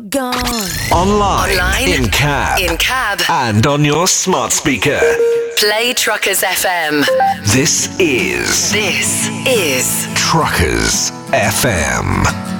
gone. Online, in cab, and on your smart speaker. Play Truckers FM. This is Truckers FM.